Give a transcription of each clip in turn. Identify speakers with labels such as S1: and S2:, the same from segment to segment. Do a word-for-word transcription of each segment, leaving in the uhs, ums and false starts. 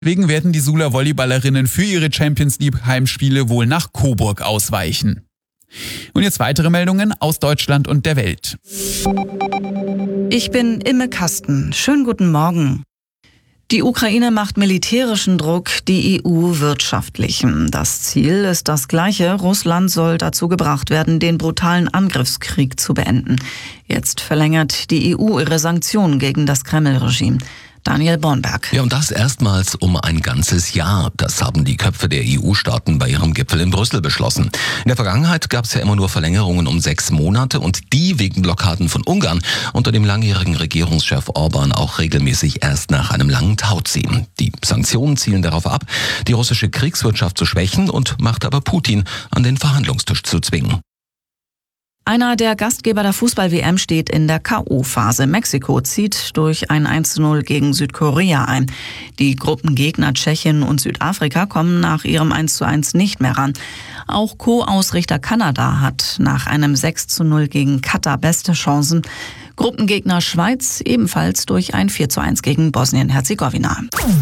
S1: Deswegen werden die Suhler Volleyballerinnen für ihre Champions League Heimspiele wohl nach Coburg ausweichen. Und jetzt weitere Meldungen aus Deutschland und der Welt.
S2: Ich bin Imme Kasten. Schönen guten Morgen. Die Ukraine macht militärischen Druck, die E U wirtschaftlichen. Das Ziel ist das gleiche. Russland soll dazu gebracht werden, den brutalen Angriffskrieg zu beenden. Jetzt verlängert die E U ihre Sanktionen gegen das Kreml-Regime. Daniel Bornberg.
S3: Ja, und das erstmals um ein ganzes Jahr. Das haben die Köpfe der E U-Staaten bei ihrem Gipfel in Brüssel beschlossen. In der Vergangenheit gab es ja immer nur Verlängerungen um sechs Monate und die wegen Blockaden von Ungarn unter dem langjährigen Regierungschef Orban auch regelmäßig erst nach einem langen Tauziehen. Die Sanktionen zielen darauf ab, die russische Kriegswirtschaft zu schwächen und macht aber Putin an den Verhandlungstisch zu zwingen.
S2: Einer der Gastgeber der Fußball-W M steht in der K O-Phase. Mexiko zieht durch ein eins zu null gegen Südkorea ein. Die Gruppengegner Tschechien und Südafrika kommen nach ihrem eins zu eins nicht mehr ran. Auch Co-Ausrichter Kanada hat nach einem sechs zu null gegen Katar beste Chancen. Gruppengegner Schweiz ebenfalls durch ein vier zu eins gegen Bosnien-Herzegowina.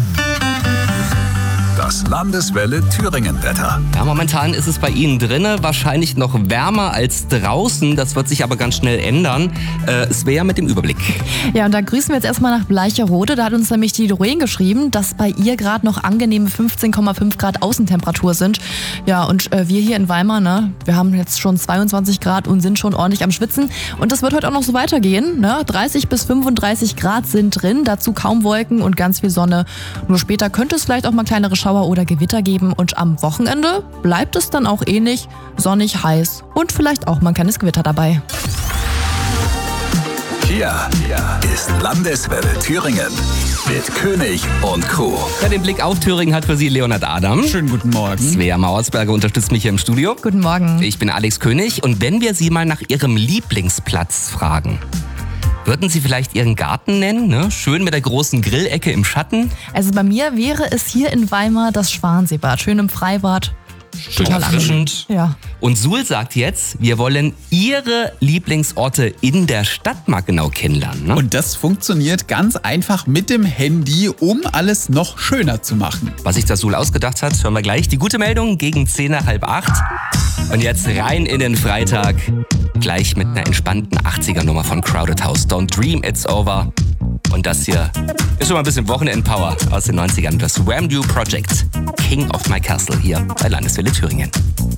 S4: Das Landeswelle Thüringen-Wetter.
S5: Ja, momentan ist es bei Ihnen drinnen wahrscheinlich noch wärmer als draußen. Das wird sich aber ganz schnell ändern. Äh, Svea mit dem Überblick.
S6: Ja, und da grüßen wir jetzt erstmal nach Bleicherode. Da hat uns nämlich die Doreen geschrieben, dass bei ihr gerade noch angenehme fünfzehn Komma fünf Grad Außentemperatur sind. Ja, und äh, wir hier in Weimar, ne, wir haben jetzt schon zweiundzwanzig Grad und sind schon ordentlich am Schwitzen. Und das wird heute auch noch so weitergehen. Ne? dreißig bis fünfunddreißig Grad sind drin, dazu kaum Wolken und ganz viel Sonne. Nur später könnte es vielleicht auch mal kleinere Schauer oder Gewitter geben und am Wochenende bleibt es dann auch ähnlich sonnig, heiß und vielleicht auch mal ein kleines Gewitter dabei.
S4: Hier ist Landeswelle Thüringen mit König und Co.
S5: Ja, den Blick auf Thüringen hat für Sie Leonhard Adam.
S1: Schönen guten Morgen.
S5: Svea Mauersberger unterstützt mich hier im Studio.
S6: Guten Morgen.
S5: Ich bin Alex König und wenn wir Sie mal nach Ihrem Lieblingsplatz fragen, würden Sie vielleicht Ihren Garten nennen, ne? Schön mit der großen Grillecke im Schatten?
S6: Also bei mir wäre es hier in Weimar das Schwanseebad, schön im Freibad.
S5: Schön
S6: Total
S5: erfrischend.
S6: Ja.
S5: Und Suhl sagt jetzt, wir wollen Ihre Lieblingsorte in der Stadt mal genau kennenlernen. Ne?
S1: Und das funktioniert ganz einfach mit dem Handy, um alles noch schöner zu machen.
S5: Was sich das Suhl ausgedacht hat, hören wir gleich. Die gute Meldung gegen zehn nach halb acht. Und jetzt rein in den Freitag. Gleich mit einer entspannten achtziger-Nummer von Crowded House. Don't Dream, It's Over. Und das hier ist schon mal ein bisschen Wochenend-Power aus den neunzigern. Das Wham! Do Project. King of My Castle hier bei Landeswelle Thüringen.